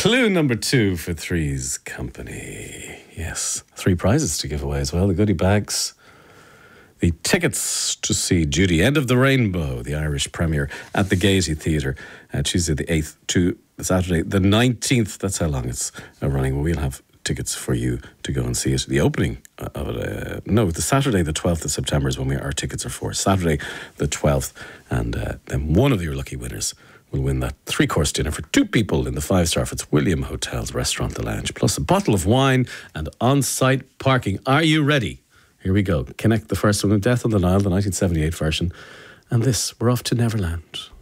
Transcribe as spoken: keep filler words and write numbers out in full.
Clue number two for Three's Company. Yes, three prizes to give away as well. The goodie bags, the tickets to see Judy, End of the Rainbow, the Irish premiere at the Gaiety Theatre, uh, Tuesday the eighth to Saturday the nineteenth. That's how long it's uh, running. We'll have tickets for you to go and see it. The opening of it, uh, no, the Saturday the twelfth of September is when we, our tickets are for. Saturday the twelfth, and uh, then one of your lucky winners will win that three-course dinner for two people in the five-star Fitzwilliam Hotel's Restaurant The Lounge, plus a bottle of wine and on-site parking. Are you ready? Here we go. Connect the first one with Death on the Nile, the nineteen seventy-eight version. And this, we're off to Neverland.